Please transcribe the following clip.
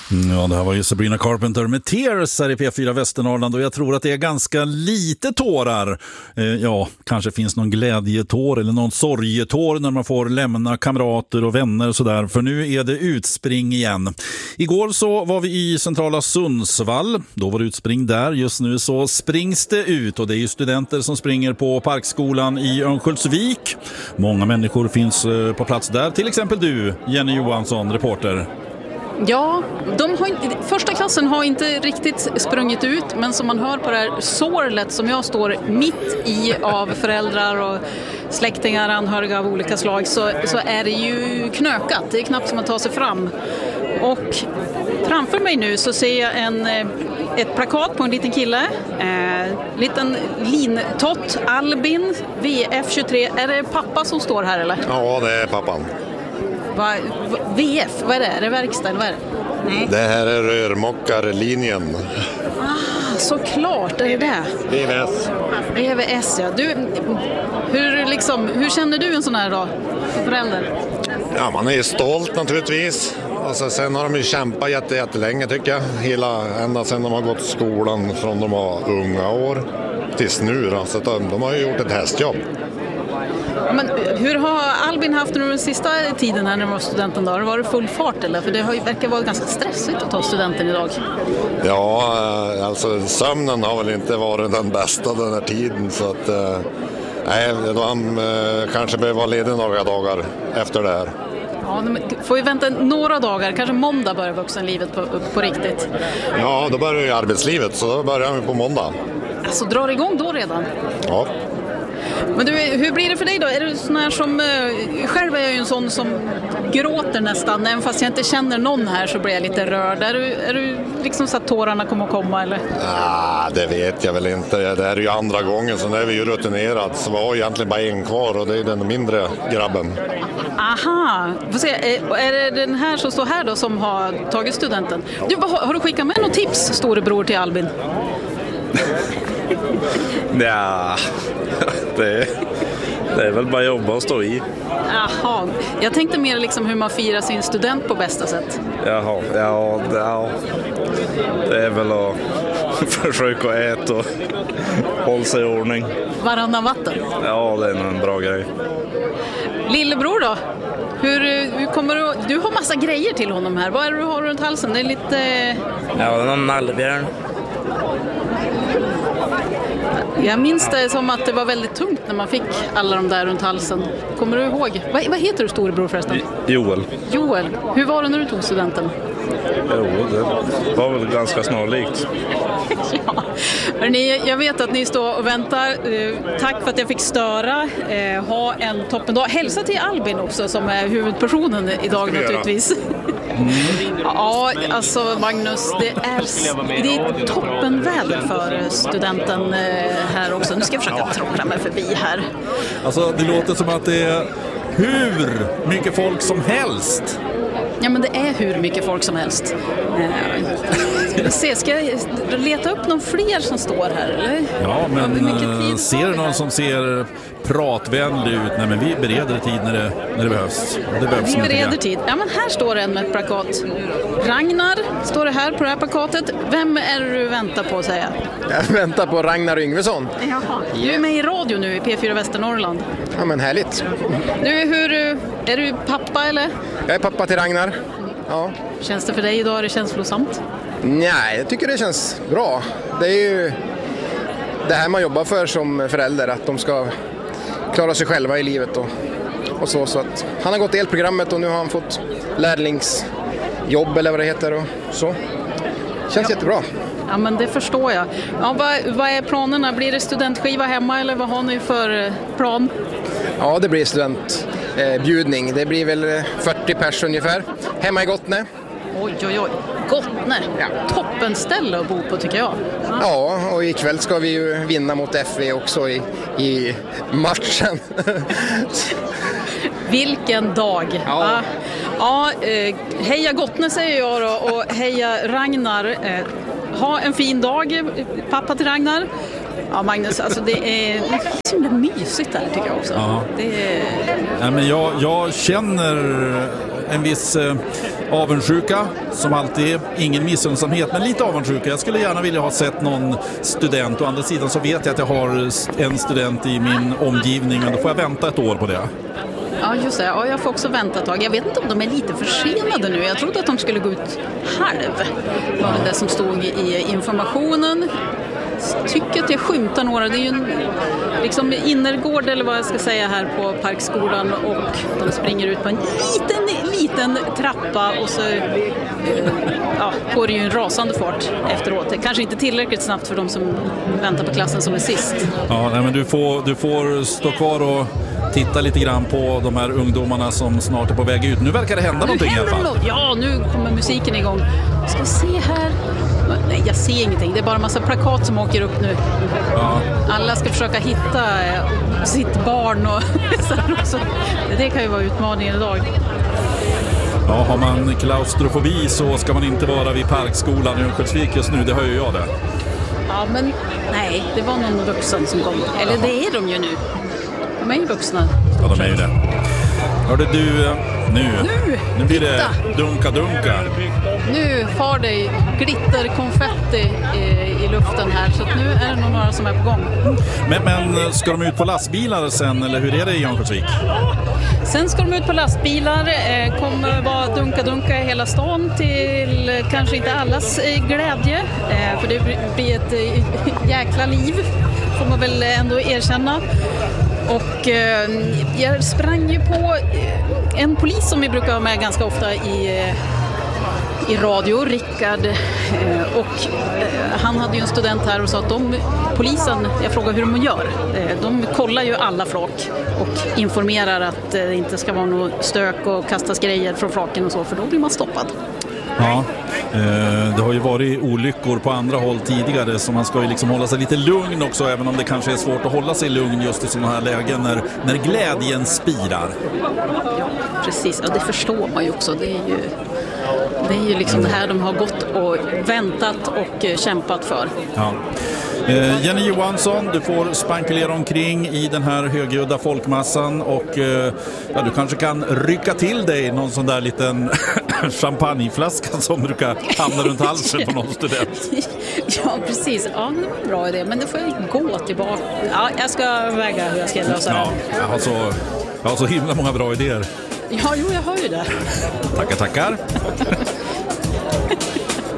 Ja, det här var ju Sabrina Carpenter med Tears här i P4 Västernorrland och jag tror att det är ganska lite tårar. Ja, kanske finns någon glädjetår eller någon sorgetår när man får lämna kamrater och vänner och sådär. För nu är det utspring igen. Igår så var vi i centrala Sundsvall. Då var det utspring där. Just nu så springs det ut och det är ju studenter som springer på Parkskolan i Örnsköldsvik. Många människor finns på plats där. Till exempel du, Jenny Johansson, reporter. Ja, första klassen har inte riktigt sprungit ut, men som man hör på det här sorlet som jag står mitt i av föräldrar och släktingar, anhöriga av olika slag, så är det ju knökat. Det är knappt som att ta sig fram. Och framför mig nu så ser jag ett plakat på en liten kille, liten lintott, Albin, VF23. Är det pappa som står här eller? Ja, det är pappan. VF, vad är det? Är det verkstad eller vad är det? Nej. Det här är rörmokarlinjen. Såklart, är det det? VVS. VVS, ja. Hur känner du en sån här dag som förälder? Ja, man är ju stolt naturligtvis. Alltså, sen har de ju kämpat jättelänge tycker jag. Ända sedan de har gått skolan från de var unga år tills nu. Då. Så de har ju gjort ett hästjobb. Men hur har Albin haft det den sista tiden här när de var studenten då? Har det varit full fart eller? För det verkar vara ganska stressigt att ta studenten idag. Ja, alltså sömnen har väl inte varit den bästa den här tiden. Så att, då han kanske behöver vara ledig några dagar efter det här. Ja, får vi vänta några dagar, kanske måndag börjar vuxenlivet på riktigt. Ja, då börjar ju arbetslivet, så då börjar vi på måndag. Alltså drar igång då redan? Ja. Men du, hur blir det för dig då? Är du sån här som, själv är jag ju en sån som gråter nästan, även fast jag inte känner någon här så blir jag lite rörd. Är du liksom så att tårarna kommer att komma eller? Nej, det vet jag väl inte. Det är ju andra gången, så nu är vi ju rutinerat. Så vi har egentligen bara en kvar och det är den mindre grabben. Aha, får se. Är det den här som står här då som har tagit studenten? Du, har du skickat med något tips, storebror till Albin? Ja, det är väl bara jobba och stå i. Jaha, jag tänkte mer liksom hur man firar sin student på bästa sätt. Jaha, ja. Det är väl att försöka äta och hålla sig i ordning. Varannan vatten? Ja, det är nog en bra grej. Lillebror då? Hur kommer du har massa grejer till honom här. Vad är det du har runt halsen? Det är lite... Ja, det är någon nallebjörn. Jag minns det som att det var väldigt tungt när man fick alla de där runt halsen. Kommer du ihåg? Vad heter du storebror förresten? Joel. Joel. Hur var det när du tog studenten? Jo, det var väl ganska snarlikt. Ja. Hörrni, jag vet att ni står och väntar. Tack för att jag fick störa. Ha en toppendag. Hälsa till Albin också som är huvudpersonen idag naturligtvis. Ja, alltså Magnus, det är toppenväder för studenten här också. Nu ska jag försöka tråkla mig förbi här. Alltså det låter som att det är hur mycket folk som helst. Ja, men det är hur mycket folk som helst. Ska jag leta upp någon fler som står här, eller? Ja, men ser du någon som ser pratvänlig ut? Nej, men vi bereder tid när det behövs. Det behövs vi bereder tid. Ja, men här står en med ett plakat. Ragnar står det här på det här plakatet. Vem är det du väntar på, säger jag? Jag väntar på Ragnar Yngvesson. Jaha. Du är med i radio nu i P4 Västernorrland. Ja, men härligt. Du, är du pappa eller? Jag är pappa till Ragnar. Ja. Känns det för dig idag? Är det känslosamt? Nej, jag tycker det känns bra. Det är ju det här man jobbar för som förälder, att de ska klara sig själva i livet och så att han har gått elprogrammet och nu har han fått lärlingsjobb eller vad det heter och så. Känns jättebra. Ja, men det förstår jag. Ja, vad är planerna? Blir det studentskiva hemma eller vad har ni för plan? Ja, det blir studentbjudning. Det blir väl 40 pers ungefär. Hemma i Gottne. Oj. Gottne. Ja. Toppenställe att bo på tycker jag. Ja, och ikväll ska vi ju vinna mot FV också i matchen. Vilken dag. Ja, heja Gottne säger jag då och heja Ragnar. Ha en fin dag, pappa till Ragnar. Ja, Magnus, alltså det är så mysigt där tycker jag också. Ja. Det är... Ja, men jag känner en viss avundsjuka, som alltid, ingen missunnsamhet, men lite avundsjuka. Jag skulle gärna vilja ha sett någon student. Å andra sidan så vet jag att jag har en student i min omgivning, men då får jag vänta ett år på det. Ja, just det. Ja, jag får också vänta ett tag. Jag vet inte om de är lite försenade nu. Jag trodde att de skulle gå ut halv. Det var det som stod i informationen. Tycker att jag skymtar några. Det är ju en liksom innergård eller vad jag ska säga här på Parkskolan, och de springer ut på en liten trappa och så går det ju en rasande fart efteråt. Kanske inte tillräckligt snabbt för de som väntar på klassen som är sist. Ja, nej, men du får stå kvar och titta lite grann på de här ungdomarna som snart är på väg ut. Nu verkar det hända någonting i alla fall. Ja, nu kommer musiken igång. Ska vi se här. Nej, jag ser ingenting. Det är bara en massa plakat som åker upp nu. Ja. Alla ska försöka hitta sitt barn och så här också. Det kan ju vara utmaningen idag. Ja, har man klaustrofobi så ska man inte vara vid Parkskolan i Örnsköldsvik just nu. Det hör ju jag det. Ja, men nej, det var någon vuxen som kom. Eller det är de ju nu. De är ju vuxna. Ja, de är ju det. Hörde du, nu blir det dunka. Nu far det glitterkonfetti i luften här, så att nu är det nog några som är på gång. Men ska de ut på lastbilar sen, eller hur är det i Örnsköldsvik? Sen ska de ut på lastbilar, kommer vara dunka i hela stan till kanske inte allas glädje, för det blir ett jäkla liv, får man väl ändå erkänna. Och jag sprang ju på en polis som vi brukar ha med ganska ofta i radio, Rickard, och han hade ju en student här och sa att polisen, jag frågade hur de gör, de kollar ju alla flak och informerar att det inte ska vara något stök och kastas grejer från flaken och så, för då blir man stoppad. Ja, det har ju varit olyckor på andra håll tidigare, så man ska ju liksom hålla sig lite lugn också, även om det kanske är svårt att hålla sig lugn just i sådana här lägen när glädjen spirar. Ja, precis. Ja, det förstår man ju också. Det är ju liksom det här de har gått och väntat och kämpat för. Ja. Jenny Johansson, du får spankulera omkring i den här högljudda folkmassan och du kanske kan rycka till dig någon sån där liten champagneflaska som brukar hamna runt halsen på någon student. Ja, precis. Ja, det var en bra idé, men det får jag gå tillbaka. Ja, jag ska väga hur jag ska lösa det. Ja, jag har så himla många bra idéer. Ja, jo, jag hör ju det. Tackar.